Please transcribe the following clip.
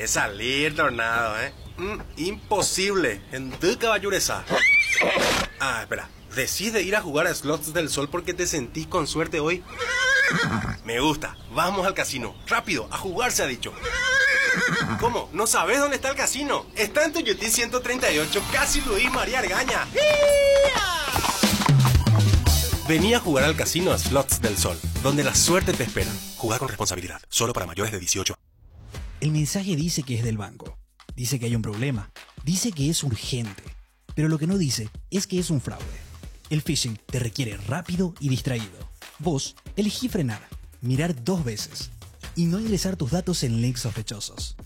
querés salir, Tornado, ¿eh? Imposible. En tu caballureza. Espera. ¿Decís de ir a jugar a Slots del Sol porque te sentís con suerte hoy? Me gusta. Vamos al casino. Rápido, a jugar se ha dicho. ¿Cómo? ¿No sabes dónde está el casino? Está en Tuyutí 138, casi Luis María Argaña. Vení a jugar al casino a Slots del Sol, donde la suerte te espera. Jugar con responsabilidad, solo para mayores de 18. El mensaje dice que es del banco. Dice que hay un problema. Dice que es urgente. Pero lo que no dice es que es un fraude. El phishing te requiere rápido y distraído. Vos elegí frenar, mirar 2 veces y no ingresar tus datos en links sospechosos.